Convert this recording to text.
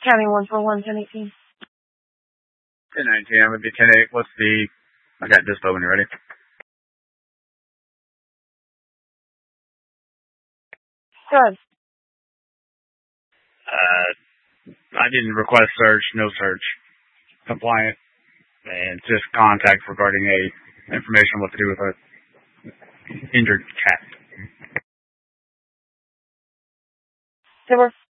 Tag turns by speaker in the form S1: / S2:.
S1: County 141, 1018.
S2: 1019, I'm going to be 10-8. I got dispo when you're ready.
S1: Good.
S2: I didn't request search, no search. Compliant. And just contact regarding information on what to do with a injured cat.
S1: Silver.